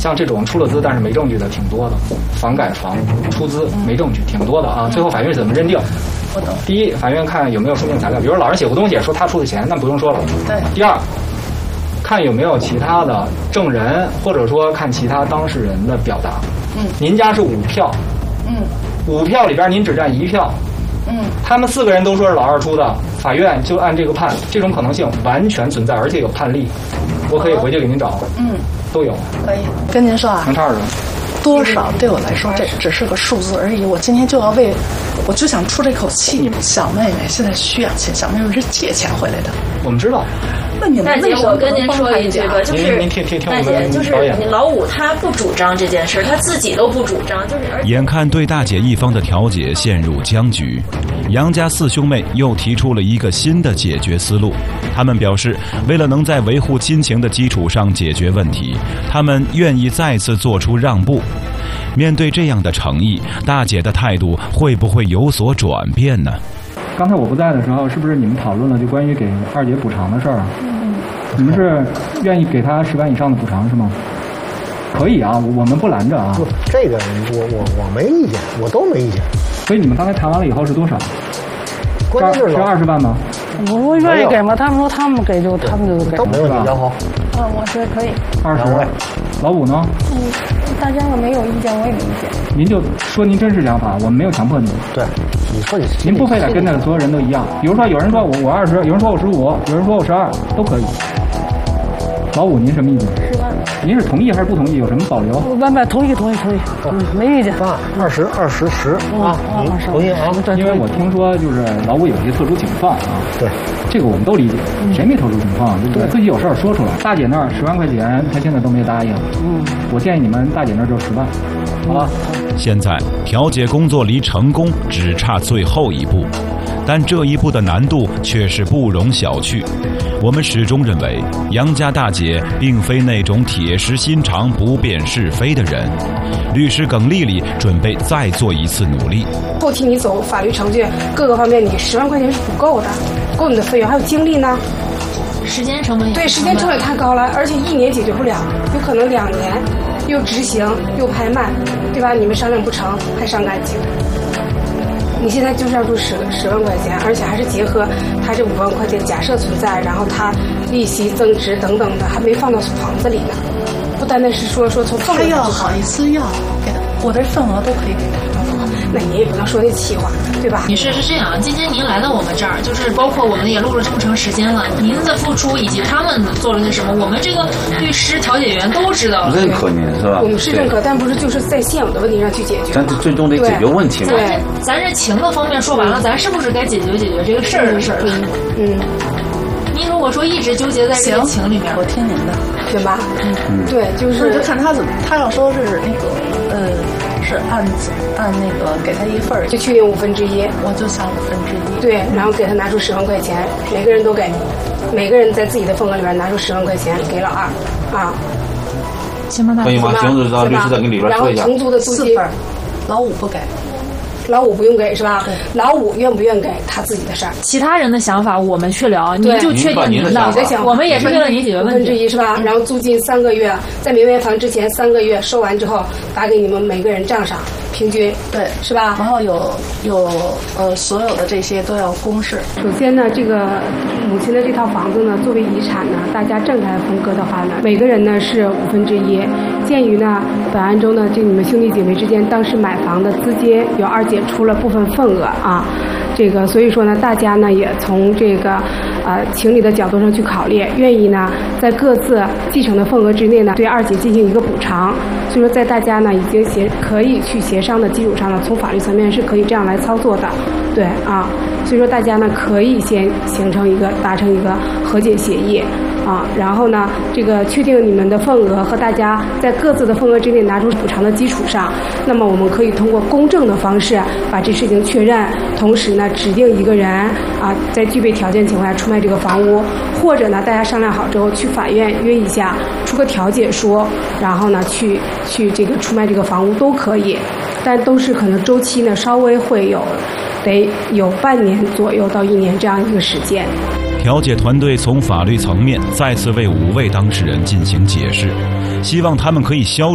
像这种出了资但是没证据的挺多的，房改房出资没证据挺多的啊。最后法院怎么认定？ 我懂。 第一，法院看有没有书面材料，比如老人写过东西说他出的钱，那不用说了。 对。 第二，看有没有其他的证人，或者说看其他当事人的表达。您家是5票，5票里边您只占1票。他们4个人都说是老二出的，法院就按这个判，这种可能性完全存在，而且有判例，我可以回去给您找，都有。 可以跟您说啊， 能差着。 多少对我来说这只是个数字而已。我今天就要我就想出这口气。小妹妹现在需要钱，小妹妹是借钱回来的。 我们知道。 那你们大姐，我跟您说一句吧，就是大姐，就是老五他不主张这件事，他自己都不主张，就是。 眼看对大姐一方的调解陷入僵局，杨家4兄妹又提出了一个新的解决思路。他们表示，为了能在维护亲情的基础上解决问题，他们愿意再次做出让步。面对这样的诚意，大姐的态度会不会有所转变呢？ 刚才我不在的时候，是不是你们讨论了就关于给二姐补偿的事儿？你们是愿意给她10万以上的补偿是吗？可以啊，我们不拦着啊。 不，这个我没意见，我都没意见。 所以你们刚才谈完了以后是多少？ 关键是 20万吗？ 我愿意给吗？他们说他们给就他们就给。 都没问题，杨豪。 我觉得可以。 20。老五呢？ 大家要没有意见，我也没意见。 您就说您真实想法，我们没有强迫您。 对，你说你。 您不非得跟那所有人都一样。比如说，有人说我20，有人说我15，有人说我12，都可以。老五，您什么意见 ？10万。 您是同意还是不同意？有什么保留？ 同意，没意见。 20啊，你同意啊？ 因为我听说就是老五有些特殊情况啊。 对， 这个我们都理解。谁没特殊情况？对不对？自己有事儿说出来。大姐那儿10万块钱，她现在都没答应。我建议你们大姐那儿就10万，好吧？ 现在调解工作离成功只差最后一步，但这一步的难度却是不容小觑。我们始终认为，杨家大姐并非那种铁石心肠、不辨是非的人。律师耿丽丽准备再做一次努力。 后期你走法律程序，各个方面你10万块钱是不够的，不够你的费用还有精力呢。 时间成本也对，时间成本太高了，而且1年解决不了，有可能2年，又执行又拍卖，对吧？你们商量不成，还伤感情。你现在就是要出10万块钱，而且还是结合他这5万块钱假设存在，然后他利息增值等等的，还没放到房子里呢。不单单是说从份额， 他要好意思要给他，我这份额都可以给他。 那你也不能说那气话，对吧？ 女士是这样，今天您来到我们这儿，就是包括我们也录了这么长时间了，您的付出以及他们做了些什么，我们这个律师、调解员都知道。 认可您是吧？ 我们是认可，但不是就是在现有的问题上去解决。 咱最终得解决问题嘛。 咱这情的方面说完了，咱是不是该解决这个事儿的事儿了？您如果说一直纠结在这个情里面， 我听您的， 对吧？对，就看他怎么，他要说是那个是按那个给他一份儿， 就确定1/5， 我就想1/5。 对，然后给他拿出10万块钱，每个人都给，每个人在自己的份额里边拿出10万块钱给老二啊。 行吧， 可以吗？行，律师再跟里边说一下。 然后重租的租金， 老五不给。 老五不用给是吧？老五愿不愿给他自己的事儿。 其他人的想法我们去聊，您就确定您的想法。 我们也是为了你解决问题 1/1是吧？然后租金3个月，在没卖房之前3个月收完之后打给你们每个人账上，平均对是吧？ 然后有所有的这些都要公示。 首先呢，这个母亲的这套房子呢，作为遗产呢，大家正开分割的话呢，每个人呢是1/5。鉴于呢本案中呢，就你们兄弟姐妹之间当时买房的资金有二姐出了部分份额啊，这个所以说呢，大家呢也从这个情理的角度上去考虑，愿意呢在各自继承的份额之内呢，对二姐进行一个补偿。所以说，在大家呢已经可以去协商的基础上呢，从法律层面是可以这样来操作的，对啊。所以说，大家呢可以先达成一个和解协议啊，然后呢，这个确定你们的份额和大家在各自的份额之内拿出补偿的基础上，那么我们可以通过公证的方式把这事情确认，同时呢指定一个人啊，在具备条件情况下出卖这个房屋，或者呢大家商量好之后去法院约一下，出个调解书，然后呢去这个出卖这个房屋都可以，但都是可能周期呢稍微会得有半年左右到1年这样一个时间。 调解团队从法律层面再次为5位当事人进行解释，希望他们可以消